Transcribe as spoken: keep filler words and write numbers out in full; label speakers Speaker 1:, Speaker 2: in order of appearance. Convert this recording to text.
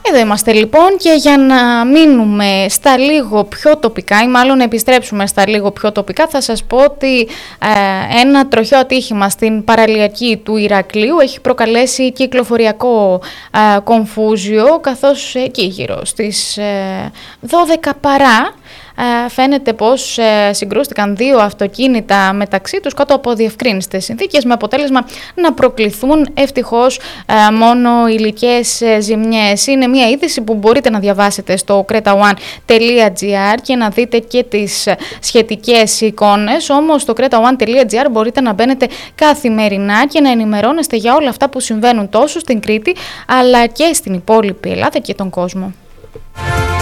Speaker 1: Εδώ είμαστε λοιπόν, και για να μείνουμε στα λίγο πιο τοπικά, ή μάλλον να επιστρέψουμε στα λίγο πιο τοπικά, θα σας πω ότι ε, ένα τροχαίο ατύχημα στην παραλιακή του Ηρακλείου έχει προκαλέσει κυκλοφοριακό ε, κομφούζιο, καθώς εκεί γύρω στις ε, δώδεκα παρά Ε, φαίνεται πως ε, συγκρούστηκαν δύο αυτοκίνητα μεταξύ τους κάτω από διευκρίνιστες συνθήκες, με αποτέλεσμα να προκληθούν ευτυχώς ε, μόνο υλικές ε, ζημιές. Είναι μια είδηση που μπορείτε να διαβάσετε στο κρέτα ουάν τελεία τζι άρ και να δείτε και τις σχετικές εικόνες. Όμως στο κρέτα ουάν τελεία τζι άρ μπορείτε να μπαίνετε καθημερινά και να ενημερώνεστε για όλα αυτά που συμβαίνουν τόσο στην Κρήτη αλλά και στην υπόλοιπη Ελλάδα και τον κόσμο.